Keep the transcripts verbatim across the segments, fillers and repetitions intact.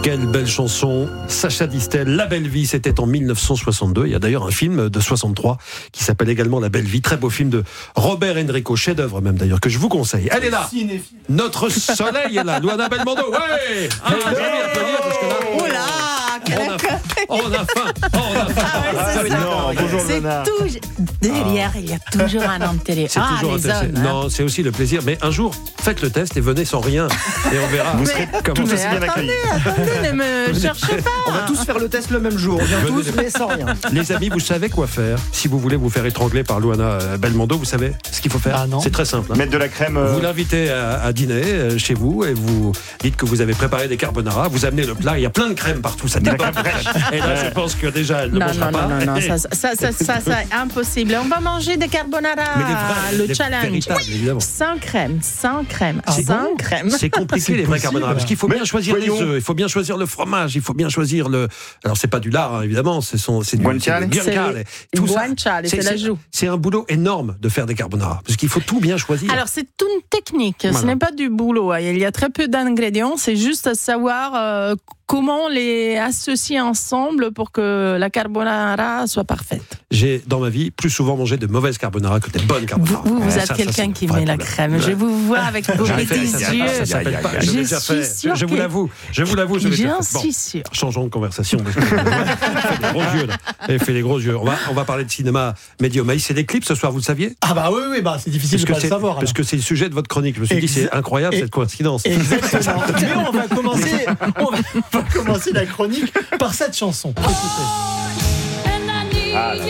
Quelle belle chanson, Sacha Distel, La Belle Vie, c'était en dix-neuf cent soixante-deux. Il y a d'ailleurs un film de soixante-trois qui s'appelle également La Belle Vie, très beau film de Robert Enrico, chef-d'œuvre même d'ailleurs, que je vous conseille. Elle est là, notre soleil est là, Luana Belmondo, ouais ah, j'ai envie d'applaudir parce que là, oh là, on a faim, on a faim, on a faim. Ah ouais, c'est non, bonjour c'est Luana. tout. Derrière, il y a toujours un homme télé. C'est ah, toujours les un test. hommes, hein. Non, c'est aussi le plaisir. Mais un jour, faites le test et venez sans rien. Et on verra. Vous Mais serez comment tous ça aussi se bien passe. accueillis. Attendez, ne me cherchez pas. On va tous faire le test le même jour. On vient Venez tous, de- mais sans rien. Les amis, vous savez quoi faire. Si vous voulez vous faire étrangler par Luana Belmondo, vous savez ce qu'il faut faire. Ah non. C'est très simple. hein. Mettre de la crème. euh, Vous l'invitez à, à dîner euh, chez vous et vous dites que vous avez préparé des carbonara. Vous amenez le plat. Il y a plein de crème partout. Ça déborde. Et là, je pense que déjà, elle ne Non, mangera non, pas. non, non, non, ça, ça, ça, ça, ça, impossible. On va manger des carbonara. Mais les vrais, le les challenge. véritables, évidemment. Sans crème, sans crème, C'est sans crème. C'est compliqué C'est les vrais possible. carbonara parce qu'il faut bien Mais choisir les voyons. œufs, il faut bien choisir le fromage, il faut bien choisir le. Alors c'est pas du lard hein, évidemment, c'est son, c'est du Guanciale. c'est du guanciale. Tout ça, Guanciale, c'est l'ajout. C'est un boulot énorme de faire des carbonara parce qu'il faut tout bien choisir. Alors, c'est une technique, ce Voilà. n'est pas du boulot. Il y a très peu d'ingrédients, c'est juste savoir euh, comment les associer ensemble pour que la carbonara soit parfaite. J'ai dans ma vie plus souvent mangé de mauvaises carbonara que des bonnes Vous, carbonara. vous, vous Ouais, êtes ça, ça, quelqu'un c'est qui un vrai met la problème. crème. Je vous vois avec vos J'en ai fait, petits ça s'appelle- yeux. ça s'appelle pas- Je Je l'ai déjà suis fait. sûre Je vous que- l'avoue. Je vous l'avoue. Je l'ai déjà J'en fait. Bon. suis sûre. Changeons de conversation. Parce que fait des gros yeux là. Elle fait les gros yeux. On va, on va parler de cinéma médium. Maïs, c'est des clips ce soir, vous le saviez? Ah bah oui, oui, bah c'est difficile Parce de que pas le c'est savoir. parce alors. que c'est le sujet de votre chronique. Je me suis dit, Exa- c'est incroyable et- cette coïncidence. Exactement. Mais on va commencer, on va, on va commencer la chronique par cette chanson. Écoutez. Ah, là.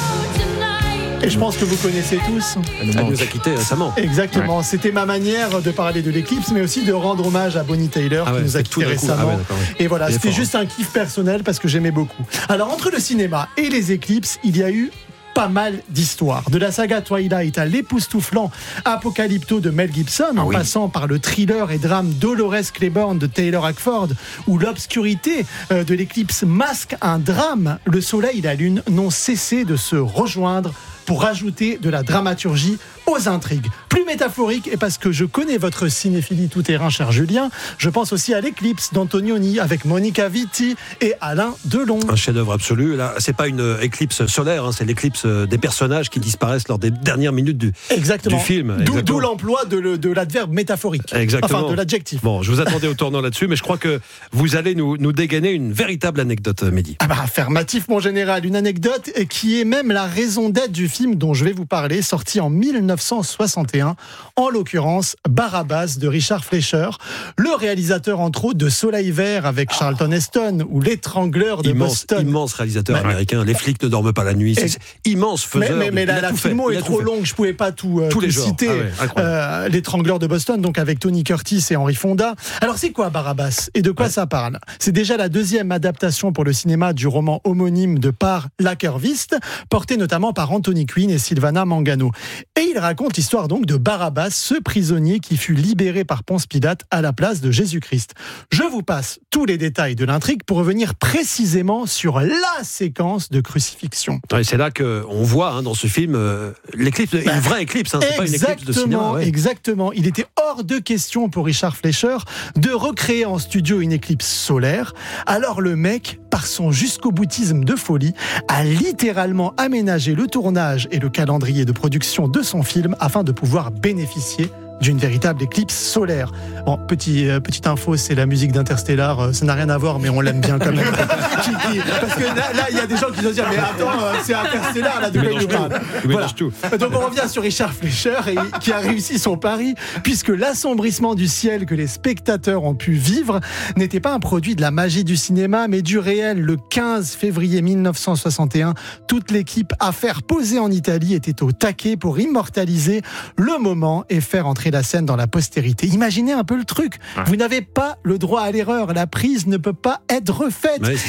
Et je pense que vous connaissez tous. Elle nous a quittés récemment. Exactement. C'était ma manière de parler de l'éclipse, mais aussi de rendre hommage à Bonnie Tyler Ah ouais, qui nous a c'est tout quittés d'un coup. Ah récemment. ouais, d'accord, ouais. Et voilà, Il est c'était fort, juste un kiff personnel parce que j'aimais beaucoup. Alors entre le cinéma et les éclipses, il y a eu pas mal d'histoires. De la saga Twilight à l'époustouflant Apocalypto de Mel Gibson, Ah en oui. passant par le thriller et drame Dolores Claiborne de Taylor Hackford, où l'obscurité euh, de l'éclipse masque un drame, le soleil et la lune n'ont cessé de se rejoindre pour rajouter de la dramaturgie aux intrigues. Plus métaphorique, et parce que je connais votre cinéphilie tout-terrain, cher Julien, je pense aussi à l'éclipse d'Antonioni avec Monica Vitti et Alain Delon. Un chef-d'œuvre absolu. Là, c'est pas une éclipse solaire, hein, c'est l'éclipse des personnages qui disparaissent lors des dernières minutes du, Exactement. du film. D'où, Exactement. d'où l'emploi de, le- de l'adverbe métaphorique. Exactement. Enfin, de l'adjectif. Bon, je vous attendais au tournant là-dessus, mais je crois que vous allez nous, nous dégainer une véritable anecdote, Mehdi. Ah bah, affirmatif, mon général. Une anecdote qui est même la raison d'être du film dont je vais vous parler, sorti en dix-neuf cent soixante et un, en l'occurrence Barabbas de Richard Fleischer, le réalisateur entre autres de Soleil Vert avec Charlton Heston ou L'étrangleur de Immense, Boston. immense réalisateur Ouais. américain. Les flics ne dorment pas la nuit. C'est, Et- c'est immense Mais, faiseur. mais, mais Il la, a la tout fait. filmo Il est a tout trop fait. longue, je pouvais pas tout, euh, Tous tout les genres. citer. Ah ouais, incroyable. Euh, L'étrangleur de Boston, donc avec Tony Curtis et Henry Fonda. Alors c'est quoi Barabbas et de quoi Ouais. ça parle? C'est déjà la deuxième adaptation pour le cinéma du roman homonyme de Par Lakervist, porté notamment par Anthony Quinn et Silvana Mangano. Et il raconte l'histoire donc de Barabbas, ce prisonnier qui fut libéré par Ponce Pilate à la place de Jésus-Christ. Je vous passe tous les détails de l'intrigue pour revenir précisément sur la séquence de crucifixion. Ouais, c'est là qu'on voit hein, dans ce film euh, l'éclipse, une vraie éclipse. Hein, c'est pas une éclipse de cinéma. Ouais. Exactement. Il était hors de question pour Richard Fleischer de recréer en studio une éclipse solaire. Alors le mec, par son jusqu'au boutisme de folie, a littéralement aménagé le tournage et le calendrier de production de son film afin de pouvoir bénéficier d'une véritable éclipse solaire. Bon, petit, euh, petite info, c'est la musique d'Interstellar, euh, ça n'a rien à voir, mais on l'aime bien quand même. Qui- qui- parce que là, là, il y a des gens qui vont se dire, mais attends, euh, c'est Interstellar, là, de Il quoi il mélange nous parle. tout. Il mélange tout. Donc on revient sur Richard Fleischer, et, qui a réussi son pari, puisque l'assombrissement du ciel que les spectateurs ont pu vivre n'était pas un produit de la magie du cinéma, mais du réel. Le quinze février dix-neuf cent soixante et un, toute l'équipe Affaires posée en Italie était au taquet pour immortaliser le moment et faire entrer la scène dans la postérité. Imaginez un peu le truc. Ouais. Vous n'avez pas le droit à l'erreur. La prise ne peut pas être refaite. Ouais, c'est ça. Et le temps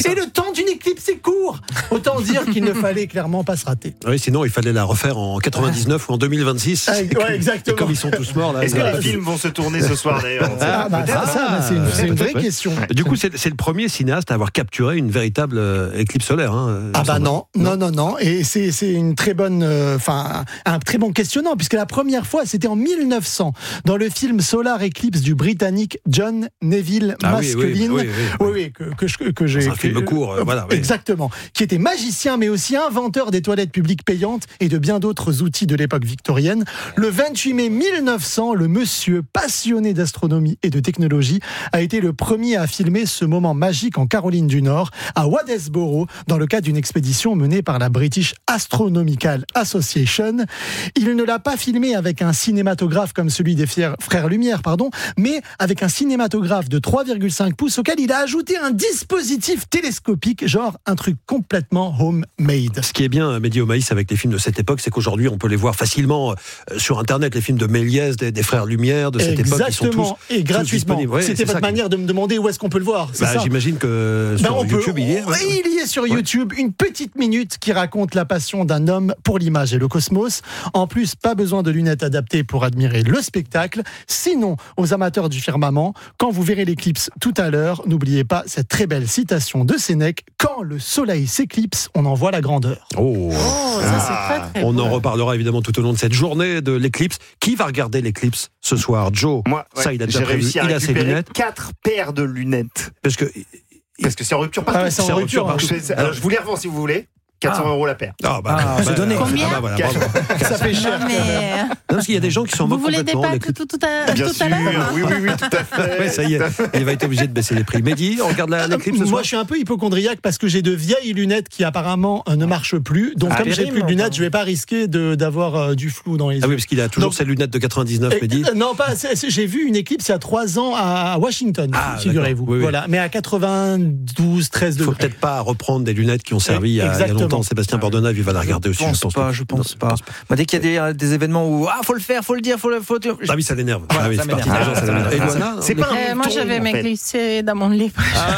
temps d'une éclipse est court. Autant dire qu'il ne fallait clairement pas se rater. Oui, sinon il fallait la refaire en quatre-vingt-dix-neuf ou en deux mille vingt-six. Ah, ouais, exactement. Et comme ils sont tous morts là. Est-ce que les films vont se tourner ce soir d'ailleurs? Ah, bah, ça, ça, bah, c'est une, c'est une vraie ouais. question. Du coup, c'est, c'est le premier cinéaste à avoir capturé une véritable euh, éclipse solaire. Hein, ah bah non, non, non, non. Et c'est, c'est une très bonne, enfin, euh, un très bon questionnant, puisque la première fois, c'était en mille neuf cents, dans le film Solar Eclipse du Britannique John Neville ah, Maskelyne. Oui, oui, oui, oui, oui, oui, que, que, je, que j'ai. C'est un que, film court, euh, voilà. Oui. Exactement. Qui était magicien, mais aussi inventeur des toilettes publiques payantes et de bien d'autres outils de l'époque victorienne. Le vingt-huit mai mille neuf cents, le monsieur passionné d'astronomie et de technologie a été le premier à filmer ce moment magique en Caroline du Nord, à Wadesboro, dans le cadre d'une expédition menée par la British Astronomical Association. Il ne l'a pas filmé avec un cinématographe comme celui des Frères Lumière, pardon, mais avec un cinématographe de trois virgule cinq pouces auquel il a ajouté un dispositif télescopique, genre un truc complètement homemade. Ce qui est bien, Mehdi Omaïs, avec les films de cette époque, c'est qu'aujourd'hui, on peut les voir facilement euh, sur Internet, les films de Méliès, des, des Frères Lumière, de cette Exactement. époque, ils sont tous, et gratuitement. tous ouais, C'était votre ça manière qui... de me demander où est-ce qu'on peut le voir, c'est bah, ça? J'imagine que sur ben, YouTube, peut... il y est. Ouais, il y est sur YouTube, une petite minute qui raconte la passion d'un homme pour l'image et le cosmos. En plus, pas besoin de lunettes adaptées pour admirer le spectacle. Sinon, aux amateurs du firmament, quand vous verrez l'éclipse tout à l'heure, n'oubliez pas cette très belle citation de Sénèque: quand le soleil s'éclipse, on en voit la grandeur. Oh, oh ça c'est très très on beau. en reparlera évidemment tout au long de cette journée de l'éclipse. Qui va regarder l'éclipse ce soir? Joe. Moi, ouais, ça il a déjà j'ai prévu. réussi à il a ses récupérer lunettes. quatre paires de lunettes. Parce que Parce que c'est en rupture partout. Ah ouais, c'est en c'est en rupture, rupture hein. partout. Je, alors je vous les revends si vous voulez. quatre cents euros la paire. Ah bah, Ah, bah, c'est donné. bah, Combien bah, voilà, bravo. Ça fait cher. Non, mais... Non, parce qu'il y a des gens qui s'en Vous moquent voulez des complètement. pâtes l'éclipse. tout, tout à, Bien tout sûr, à l'heure? oui, oui, oui, tout à fait. Ouais, ça y est, il va être obligé de baisser les prix. Mehdi, on regarde la, l'éclipse ce soir. Moi, je suis un peu hypochondriaque parce que j'ai de vieilles lunettes qui apparemment euh, ne marchent plus. Donc, Ah, comme les j'ai rimes, plus de lunettes, enfin. je vais pas risquer de, d'avoir euh, du flou dans les yeux. Ah oui, parce qu'il a toujours Donc- ses lunettes de quatre-vingt-dix-neuf, Et- Mehdi. euh, non, pas. c'est- c'est- j'ai vu une éclipse il y a trois ans à Washington, Ah, figurez-vous. d'accord. Oui, oui. Voilà, mais à quatre-vingt-douze, treize Il faut degrés. peut-être pas reprendre des lunettes qui ont servi il y a, il y a Exactement. longtemps. Sébastien Bordenave, il va la regarder aussi. Je pense pas, je pense pas. Moi, dès qu'il y a des, des événements où ah faut le faire, faut le dire, faut le, faut le... Ah oui, ça l'énerve. Voilà, ah oui, ça c'est parti. m'énerve. Déjà, ça Ah, l'énerve. Et ça- Luana, C'est pas un Euh, moi, mouton, je vais en me fait. glisser dans mon lit.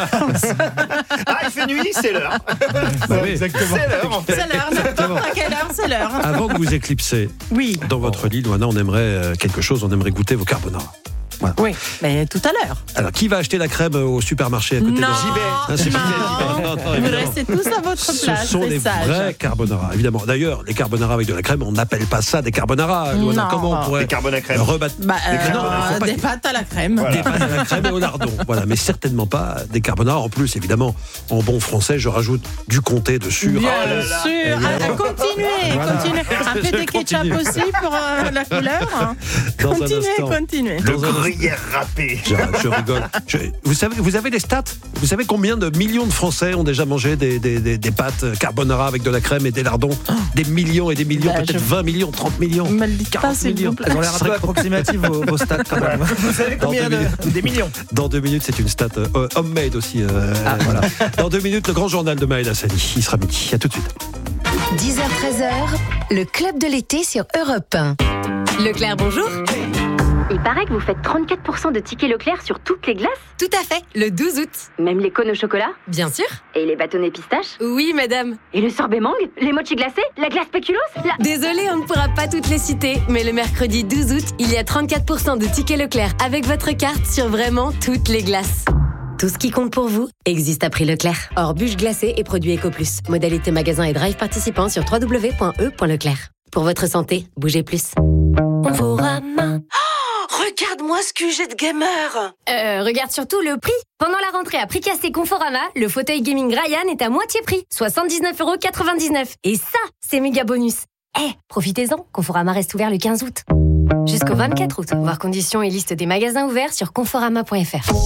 Ah, il fait nuit, c'est l'heure. Bah oui. Exactement. C'est l'heure, en fait. C'est l'heure, n'importe à quelle heure, c'est l'heure. Avant que vous éclipsez Oui, dans votre lit, Luana, on aimerait euh, quelque chose, on aimerait goûter vos carbonara. oui, mais tout à l'heure. Alors, qui va acheter la crème au supermarché à côté Non, de J'y vais. Ah, c'est non. pas- non, non, Vous évidemment. restez tous à votre Ce place, sont c'est les sage. vrais carbonara, évidemment. D'ailleurs, les carbonara avec de la crème, on n'appelle pas ça des carbonara. Luana. Non. Comment on pourrait Des carbone à crème. rebattre Bah, Des euh, carbonara, faut pas des que- pâtes à la crème. Voilà. des pâtes à la crème et au lardon. Voilà, mais certainement pas des carbonara. En plus, évidemment, en bon français, je rajoute du comté dessus. Bien Ah, là là. sûr. Ah, continuez, Voilà. continuez. Un peu de Je ketchup continue. aussi pour euh, la couleur. hein. Dans un Continuez, instant. continuez. Le Dans un instant. gruyère râpé. Je, je rigole. Je- vous, savez, vous avez les stats? Vous savez combien de millions de Français ont déjà mangé des, des, des, des pâtes carbonara avec de la crème et des lardons? Des millions et des millions, Bah, peut-être je- vingt millions, trente millions. Ne me le dites pas, quarante s'il millions. vous plaît. Elles ont l'air un peu approximatives vos, vos stats quand même. Vous savez Dans combien deux de, des millions? Dans deux minutes, c'est une stat euh, homemade aussi. euh, voilà. Dans deux minutes, le grand journal de Maël Hassani. Il sera midi. À tout de suite. dix heures treize heures, le club de l'été sur Europe un. Leclerc, bonjour. Il paraît que vous faites trente-quatre pour cent de tickets Leclerc sur toutes les glaces, Tout à fait, le douze août. même les cônes au chocolat, Bien sûr. et les bâtonnets pistaches, Oui, madame. et le sorbet mangue, les mochis glacés, la glace spéculoos, la... Désolée, on ne pourra pas toutes les citer, mais le mercredi douze août, il y a trente-quatre pour cent de tickets Leclerc avec votre carte sur vraiment toutes les glaces. Tout ce qui compte pour vous existe à prix Leclerc. Hors bûche glacée et produits Eco plus. Modalité magasin et drive participants sur w w w point e point leclerc. Pour votre santé, bougez plus. Conforama. Regarde-moi ce que j'ai de gamer. Euh, regarde surtout le prix. Pendant la rentrée à prix cassé Conforama, le fauteuil gaming Ryan est à moitié prix, soixante-dix-neuf euros quatre-vingt-dix-neuf. Et ça, c'est méga bonus. Eh, profitez-en, Conforama reste ouvert le quinze août. Jusqu'au vingt-quatre août. Voir conditions et liste des magasins ouverts sur conforama point f r.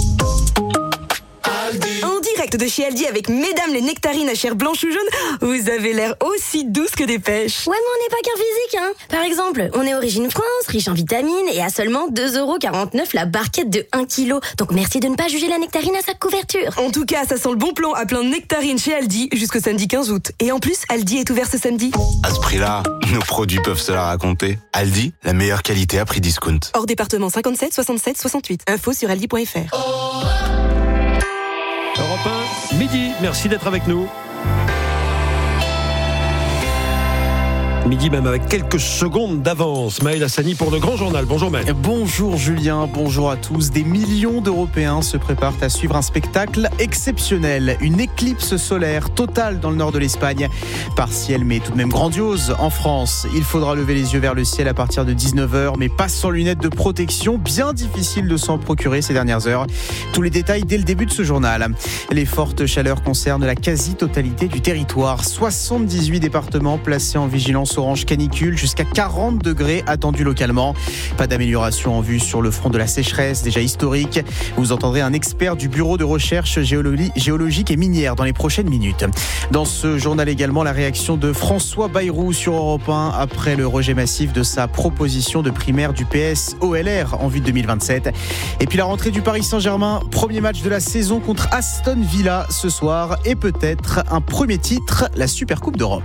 En direct de chez Aldi avec mesdames les nectarines à chair blanche ou jaune, vous avez l'air aussi douce que des pêches. Ouais, mais on n'est pas qu'un physique, hein. Par exemple, on est Origine France, riche en vitamines et à seulement deux euros quarante-neuf la barquette de un kilo. Donc merci de ne pas juger la nectarine à sa couverture. En tout cas, ça sent le bon plan à plein de nectarines chez Aldi jusqu'au samedi quinze août. Et en plus, Aldi est ouvert ce samedi. À ce prix-là, nos produits peuvent se la raconter. Aldi, la meilleure qualité à prix discount. Hors département cinquante-sept soixante-sept soixante-huit. Info sur aldi point f r. Europe un, midi. Merci d'être avec nous. Midi même avec quelques secondes d'avance. Maël Hassani pour le Grand Journal. Bonjour Maël. Bonjour Julien, bonjour à tous. Des millions d'Européens se préparent à suivre un spectacle exceptionnel. Une éclipse solaire totale dans le nord de l'Espagne. Partielle mais tout de même grandiose en France. Il faudra lever les yeux vers le ciel à partir de dix-neuf heures, mais pas sans lunettes de protection. Bien difficile de s'en procurer ces dernières heures. Tous les détails dès le début de ce journal. Les fortes chaleurs concernent la quasi-totalité du territoire. soixante-dix-huit départements placés en vigilance orange canicule, jusqu'à quarante degrés attendus localement. Pas d'amélioration en vue sur le front de la sécheresse, déjà historique. Vous entendrez un expert du Bureau de recherche géologique et minière dans les prochaines minutes. Dans ce journal également, la réaction de François Bayrou sur Europe un après le rejet massif de sa proposition de primaire du P S O L R en vue de deux mille vingt-sept. Et puis la rentrée du Paris Saint-Germain, premier match de la saison contre Aston Villa ce soir et peut-être un premier titre, la Supercoupe d'Europe.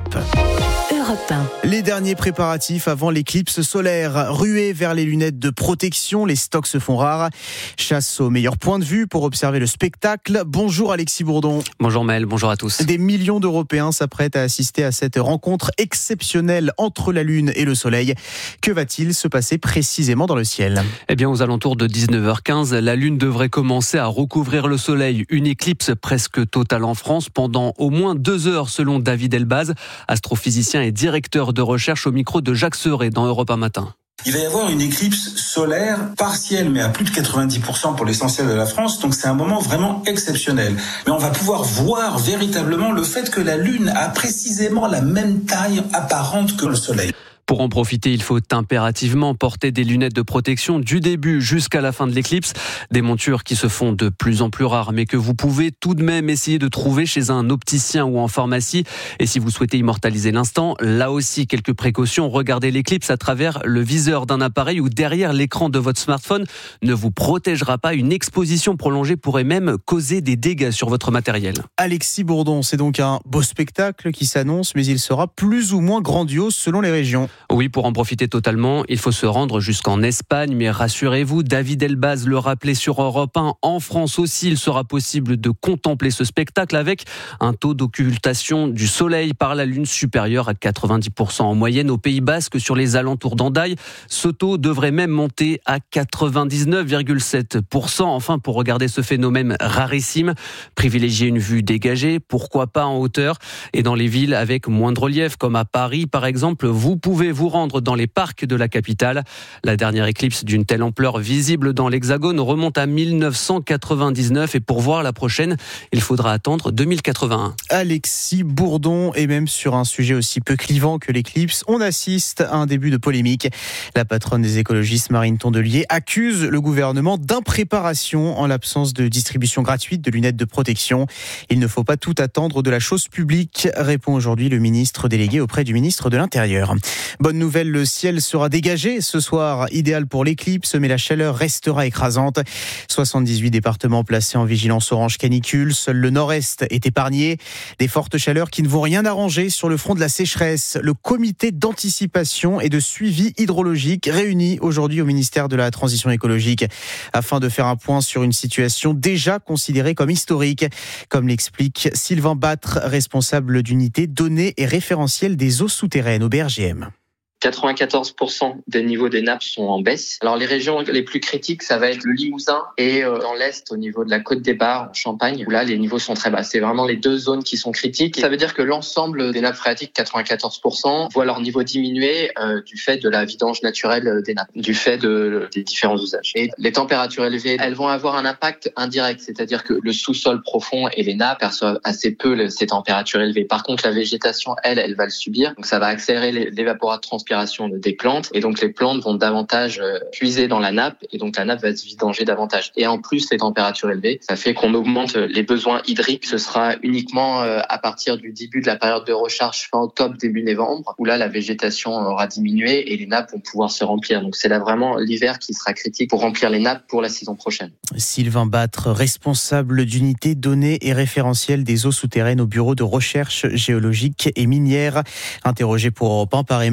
Les derniers préparatifs avant l'éclipse solaire. Rués vers les lunettes de protection, les stocks se font rares. Chasse au meilleur point de vue pour observer le spectacle. Bonjour Alexis Bourdon. Bonjour Maël, bonjour à tous. Des millions d'Européens s'apprêtent à assister à cette rencontre exceptionnelle entre la Lune et le Soleil. Que va-t-il se passer précisément dans le ciel ? Eh bien, aux alentours de dix-neuf heures quinze, la Lune devrait commencer à recouvrir le Soleil. Une éclipse presque totale en France pendant au moins deux heures selon David Elbaz, astrophysicien et directeur de recherche au micro de Jacques Serret dans Europe un matin. Il va y avoir une éclipse solaire partielle, mais à plus de quatre-vingt-dix pour cent pour l'essentiel de la France. Donc c'est un moment vraiment exceptionnel. Mais on va pouvoir voir véritablement le fait que la Lune a précisément la même taille apparente que le Soleil. Pour en profiter, il faut impérativement porter des lunettes de protection du début jusqu'à la fin de l'éclipse. Des montures qui se font de plus en plus rares, mais que vous pouvez tout de même essayer de trouver chez un opticien ou en pharmacie. Et si vous souhaitez immortaliser l'instant, là aussi, quelques précautions. Regardez l'éclipse à travers le viseur d'un appareil ou derrière l'écran de votre smartphone ne vous protégera pas. Une exposition prolongée pourrait même causer des dégâts sur votre matériel. Alexis Bourdon, c'est donc un beau spectacle qui s'annonce, mais il sera plus ou moins grandiose selon les régions. Oui, pour en profiter totalement, il faut se rendre jusqu'en Espagne. Mais rassurez-vous, David Elbaz le rappelait sur Europe un, en France aussi, il sera possible de contempler ce spectacle avec un taux d'occultation du soleil par la Lune supérieur à quatre-vingt-dix pour cent en moyenne au Pays Basque sur les alentours d'Hendaye. Ce taux devrait même monter à quatre-vingt-dix-neuf virgule sept pour cent. Enfin, pour regarder ce phénomène rarissime, privilégier une vue dégagée, pourquoi pas en hauteur, et dans les villes avec moins de relief, comme à Paris par exemple, vous pouvez vous rendre dans les parcs de la capitale. La dernière éclipse d'une telle ampleur visible dans l'Hexagone remonte à mille neuf cent quatre-vingt-dix-neuf et pour voir la prochaine, il faudra attendre deux mille quatre-vingt-un. Alexis Bourdon, et même sur un sujet aussi peu clivant que l'éclipse, on assiste à un début de polémique. La patronne des écologistes, Marine Tondelier, accuse le gouvernement d'impréparation en l'absence de distribution gratuite de lunettes de protection. Il ne faut pas tout attendre de la chose publique, répond aujourd'hui le ministre délégué auprès du ministre de l'Intérieur. Bonne nouvelle, le ciel sera dégagé ce soir, idéal pour l'éclipse, mais la chaleur restera écrasante. soixante-dix-huit départements placés en vigilance orange canicule, seul le nord-est est épargné. Des fortes chaleurs qui ne vont rien arranger sur le front de la sécheresse. Le comité d'anticipation et de suivi hydrologique réuni aujourd'hui au ministère de la Transition écologique afin de faire un point sur une situation déjà considérée comme historique, comme l'explique Sylvain Batre, responsable d'unité données et référentiel des eaux souterraines au B R G M. quatre-vingt-quatorze pour cent des niveaux des nappes sont en baisse. Alors les régions les plus critiques, ça va être le Limousin et euh, dans l'Est, au niveau de la Côte des Bars, en Champagne, où là les niveaux sont très bas. C'est vraiment les deux zones qui sont critiques. Ça veut dire que l'ensemble des nappes phréatiques, quatre-vingt-quatorze pour cent, voient leur niveau diminuer euh, du fait de la vidange naturelle des nappes, du fait de, des différents usages. Et les températures élevées, elles vont avoir un impact indirect, c'est-à-dire que le sous-sol profond et les nappes perçoivent assez peu ces températures élevées. Par contre, la végétation, elle, elle va le subir. Donc ça va accélérer l'évaporat de transpiration des plantes et donc les plantes vont davantage puiser dans la nappe et donc la nappe va se vidanger davantage. Et en plus, les températures élevées, ça fait qu'on augmente les besoins hydriques. Ce sera uniquement à partir du début de la période de recharge fin octobre, début novembre, où là la végétation aura diminué et les nappes vont pouvoir se remplir. Donc c'est là vraiment l'hiver qui sera critique pour remplir les nappes pour la saison prochaine. Sylvain Batre, responsable d'unité données et référentiel des eaux souterraines au bureau de recherche géologique et minière, interrogé pour Europe un par Emma Ben Youssef.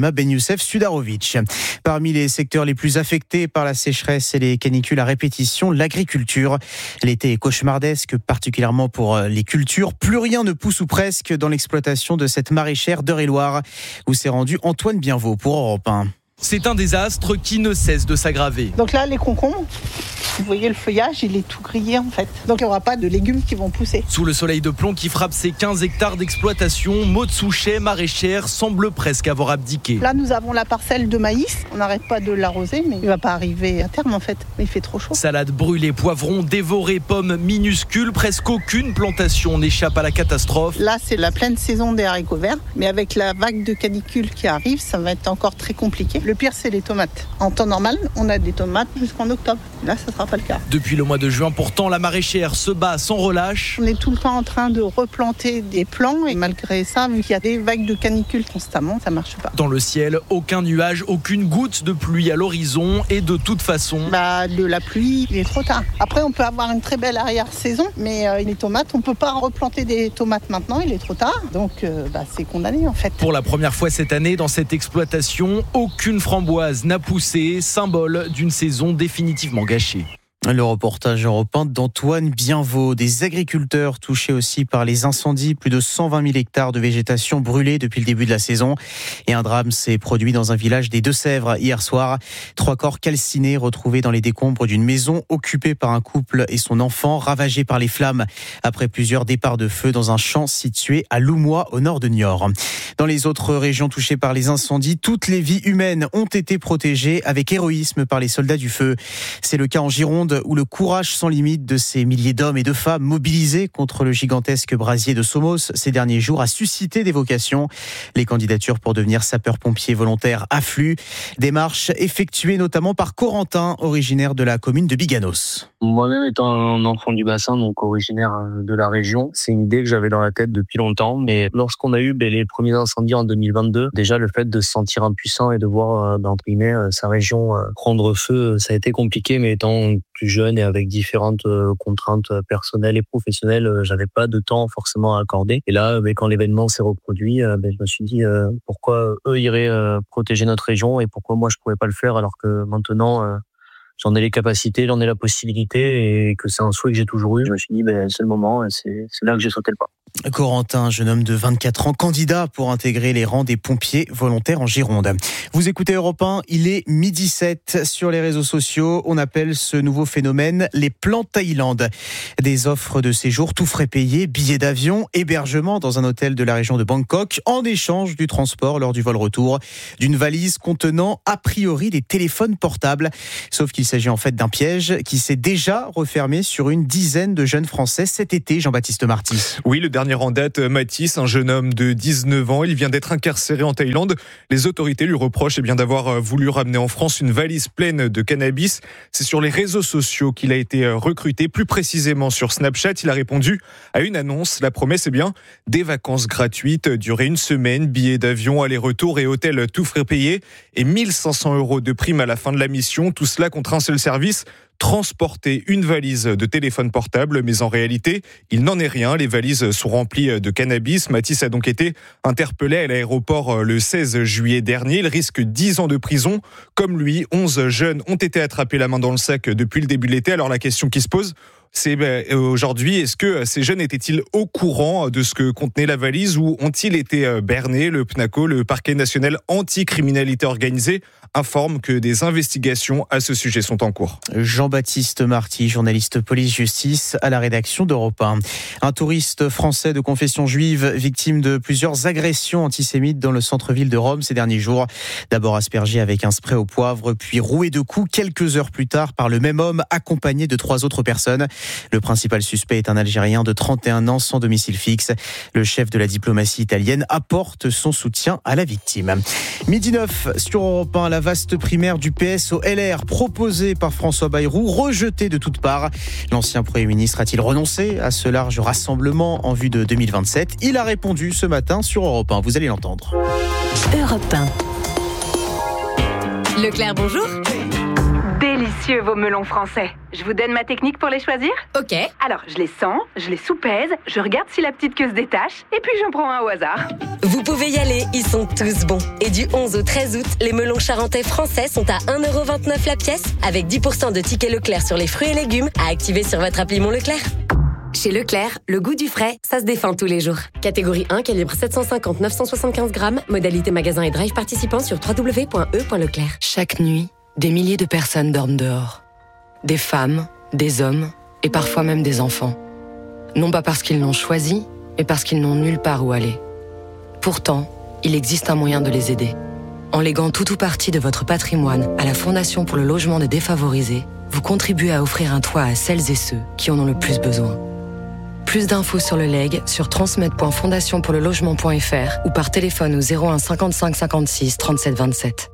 Youssef Sudarovic. Parmi les secteurs les plus affectés par la sécheresse et les canicules à répétition, l'agriculture. L'été est cauchemardesque, particulièrement pour les cultures. Plus rien ne pousse ou presque dans l'exploitation de cette maraîchère d'Eure-et-Loire, où s'est rendu Antoine Bienvaux pour Europe un. C'est un désastre qui ne cesse de s'aggraver. Donc là, les concombres, vous voyez le feuillage, il est tout grillé en fait. Donc il n'y aura pas de légumes qui vont pousser. Sous le soleil de plomb qui frappe ses quinze hectares d'exploitation, Maud Souchet, maraîchère, semble presque avoir abdiqué. Là, nous avons la parcelle de maïs. On n'arrête pas de l'arroser, mais il ne va pas arriver à terme en fait. Il fait trop chaud. Salade brûlée, poivrons dévorés, pommes minuscules. Presque aucune plantation n'échappe à la catastrophe. Là, c'est la pleine saison des haricots verts. Mais avec la vague de canicule qui arrive, ça va être encore très compliqué. Le pire, c'est les tomates. En temps normal, on a des tomates jusqu'en octobre. Là, ça ne sera pas le cas. Depuis le mois de juin, pourtant, la maraîchère se bat sans relâche. On est tout le temps en train de replanter des plants et malgré ça, vu qu'il y a des vagues de canicule constamment, ça ne marche pas. Dans le ciel, aucun nuage, aucune goutte de pluie à l'horizon et de toute façon... Bah, de la pluie, il est trop tard. Après, on peut avoir une très belle arrière-saison, mais euh, les tomates, on ne peut pas replanter des tomates maintenant, il est trop tard. Donc, euh, bah, c'est condamné en fait. Pour la première fois cette année, dans cette exploitation, aucune framboise n'a poussé, symbole d'une saison définitivement gâchée. Le reportage européen d'Antoine Bienvaux. Des agriculteurs touchés aussi par les incendies. Plus de cent vingt mille hectares de végétation brûlés depuis le début de la saison. Et un drame s'est produit dans un village des Deux-Sèvres hier soir. Trois corps calcinés retrouvés dans les décombres d'une maison occupée par un couple et son enfant, ravagés par les flammes après plusieurs départs de feu dans un champ situé à Loumois au nord de Niort. Dans les autres régions touchées par les incendies, toutes les vies humaines ont été protégées avec héroïsme par les soldats du feu. C'est le cas en Gironde, où le courage sans limite de ces milliers d'hommes et de femmes mobilisés contre le gigantesque brasier de Somos ces derniers jours a suscité des vocations. Les candidatures pour devenir sapeur-pompier volontaire affluent. Démarche effectuée notamment par Corentin, originaire de la commune de Biganos. Moi-même étant un enfant du bassin, donc originaire de la région, c'est une idée que j'avais dans la tête depuis longtemps. Mais lorsqu'on a eu ben, les premiers incendies en deux mille vingt-deux, déjà le fait de se sentir impuissant et de voir ben, entre guillemets, sa région prendre feu, ça a été compliqué. Mais étant plus jeune et avec différentes contraintes personnelles et professionnelles, j'avais pas de temps forcément à accorder. Et là, ben, quand l'événement s'est reproduit, ben, je me suis dit euh, pourquoi eux iraient euh, protéger notre région et pourquoi moi je pourrais pas le faire alors que maintenant euh, j'en ai les capacités, j'en ai la possibilité et que c'est un souhait que j'ai toujours eu. Je me suis dit, ben, c'est le moment, c'est, c'est là que j'ai sauté le pas. Corentin, jeune homme de vingt-quatre ans, candidat pour intégrer les rangs des pompiers volontaires en Gironde. Vous écoutez Europe un, il est midi sept sur les réseaux sociaux. On appelle ce nouveau phénomène les plans Thaïlande. Des offres de séjour tout frais payés, billets d'avion, hébergement dans un hôtel de la région de Bangkok, en échange du transport lors du vol retour d'une valise contenant a priori des téléphones portables. Sauf qu'il s'agit en fait d'un piège qui s'est déjà refermé sur une dizaine de jeunes Français cet été, Jean-Baptiste Marty. Oui, le dernier en date, Mathis, un jeune homme de dix-neuf ans, il vient d'être incarcéré en Thaïlande. Les autorités lui reprochent eh bien, d'avoir voulu ramener en France une valise pleine de cannabis. C'est sur les réseaux sociaux qu'il a été recruté, plus précisément sur Snapchat. Il a répondu à une annonce. La promesse est bien des vacances gratuites, durée une semaine, billets d'avion, aller-retour et hôtel tout frais payés et mille cinq cents euros de prime à la fin de la mission. Tout cela contre un seul service, transporter une valise de téléphone portable, mais en réalité, il n'en est rien. Les valises sont remplies de cannabis. Mathis a donc été interpellé à l'aéroport le seize juillet dernier. Il risque dix ans de prison. Comme lui, onze jeunes ont été attrapés la main dans le sac depuis le début de l'été. Alors la question qui se pose, c'est aujourd'hui, est-ce que ces jeunes étaient-ils au courant de ce que contenait la valise ou ont-ils été bernés? Le PNACO, le parquet national anti-criminalité organisée, informe que des investigations à ce sujet sont en cours. Jean-Baptiste Marty, journaliste police-justice à la rédaction d'Europe un. Un touriste français de confession juive, victime de plusieurs agressions antisémites dans le centre-ville de Rome ces derniers jours. D'abord aspergé avec un spray au poivre, puis roué de coups quelques heures plus tard par le même homme, accompagné de trois autres personnes. Le principal suspect est un Algérien de trente et un ans sans domicile fixe. Le chef de la diplomatie italienne apporte son soutien à la victime. Midi neuf sur Europe un, la vaste primaire du P S au L R proposée par François Bayrou, rejetée de toutes parts. L'ancien Premier ministre a-t-il renoncé à ce large rassemblement en vue de deux mille vingt-sept? Il a répondu ce matin sur Europe un. Vous allez l'entendre. Europe un. Leclerc, bonjour. Des délicieux vos melons français. Je vous donne ma technique pour les choisir ? Ok. Alors, je les sens, je les soupèse, je regarde si la petite queue se détache, et puis j'en prends un au hasard. Vous pouvez y aller, ils sont tous bons. Et du onze au treize août, les melons charentais français sont à un euro vingt-neuf la pièce, avec dix pour cent de tickets Leclerc sur les fruits et légumes à activer sur votre appli Mon Leclerc. Chez Leclerc, le goût du frais, ça se défend tous les jours. Catégorie un, calibre sept cent cinquante à neuf cent soixante-quinze grammes, modalité magasin et drive participant sur w w w point e point leclerc. Chaque nuit, des milliers de personnes dorment dehors. Des femmes, des hommes et parfois même des enfants. Non pas parce qu'ils l'ont choisi, mais parce qu'ils n'ont nulle part où aller. Pourtant, il existe un moyen de les aider. En léguant tout ou partie de votre patrimoine à la Fondation pour le logement des défavorisés, vous contribuez à offrir un toit à celles et ceux qui en ont le plus besoin. Plus d'infos sur le leg sur transmettre point fondation pour le logement point f r ou par téléphone au zéro un cinquante-cinq cinquante-six trente-sept vingt-sept.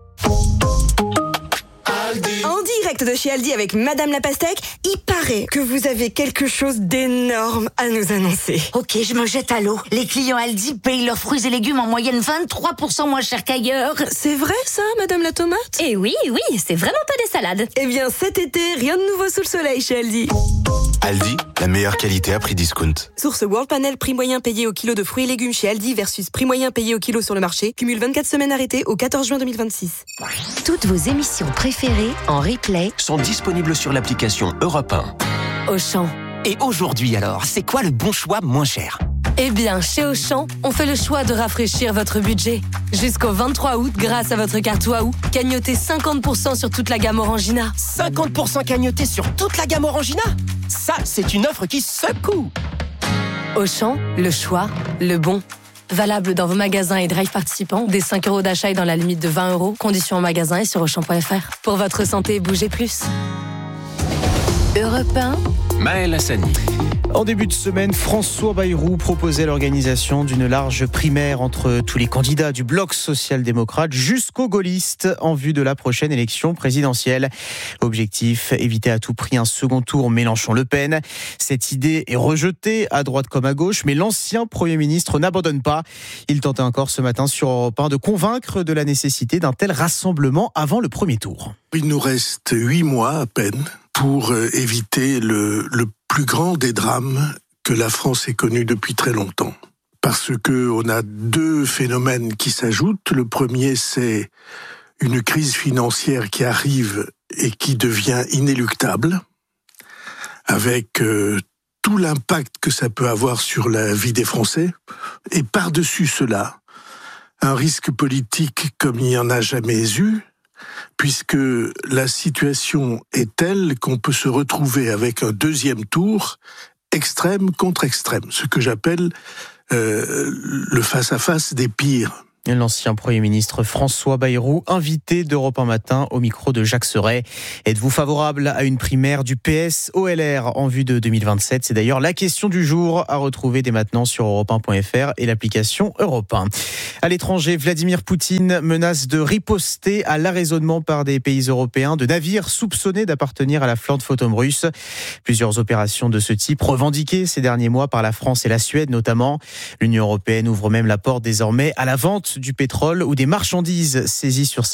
En direct de chez Aldi avec Madame la Pastèque, il paraît que vous avez quelque chose d'énorme à nous annoncer. Ok, je me jette à l'eau. Les clients Aldi payent leurs fruits et légumes en moyenne vingt-trois pour cent moins cher qu'ailleurs. C'est vrai ça, Madame la Tomate ? Eh oui, oui, c'est vraiment pas des salades. Eh bien cet été, rien de nouveau sous le soleil chez Aldi. Aldi, la meilleure qualité à prix discount. Source World Panel, prix moyen payé au kilo de fruits et légumes chez Aldi versus prix moyen payé au kilo sur le marché. Cumule vingt-quatre semaines arrêtées au quatorze juin deux mille vingt-six. Toutes vos émissions préférées en replay sont disponibles sur l'application Europe un. Auchan. Et aujourd'hui alors, c'est quoi le bon choix moins cher ? Eh bien, chez Auchan, on fait le choix de rafraîchir votre budget. Jusqu'au vingt-trois août, grâce à votre carte Waouh, cagnotez cinquante pour cent sur toute la gamme Orangina. cinquante pour cent cagnoté sur toute la gamme Orangina ? Ça, c'est une offre qui secoue. Auchan, le choix, le bon. Valable dans vos magasins et drive participants, des cinq euros d'achat et dans la limite de vingt euros. Conditions en magasin et sur auchan point f r. Pour votre santé, bougez plus. Europe un, Maël Hassani. En début de semaine, François Bayrou proposait l'organisation d'une large primaire entre tous les candidats du bloc social-démocrate jusqu'aux gaullistes en vue de la prochaine élection présidentielle. Objectif, éviter à tout prix un second tour Mélenchon-Le Pen. Cette idée est rejetée à droite comme à gauche, mais l'ancien Premier ministre n'abandonne pas. Il tentait encore ce matin sur Europe un de convaincre de la nécessité d'un tel rassemblement avant le premier tour. Il nous reste huit mois à peine pour éviter le, le plus grand des drames que la France ait connu depuis très longtemps. Parce que on a deux phénomènes qui s'ajoutent. Le premier, c'est une crise financière qui arrive et qui devient inéluctable, avec euh, tout l'impact que ça peut avoir sur la vie des Français. Et par-dessus cela, un risque politique comme il n'y en a jamais eu, puisque la situation est telle qu'on peut se retrouver avec un deuxième tour extrême contre extrême, ce que j'appelle euh, le face-à-face des pires. L'ancien Premier ministre François Bayrou, invité d'Europe un matin au micro de Jacques Serret. Êtes-vous favorable à une primaire du P S au L R en vue de deux mille vingt-sept ? C'est d'ailleurs la question du jour à retrouver dès maintenant sur europe un point f r et l'application Europe un. À l'étranger, Vladimir Poutine menace de riposter à l'arraisonnement par des pays européens de navires soupçonnés d'appartenir à la flotte fantôme russe. Plusieurs opérations de ce type revendiquées ces derniers mois par la France et la Suède notamment. L'Union européenne ouvre même la porte désormais à la vente du pétrole ou des marchandises saisies sur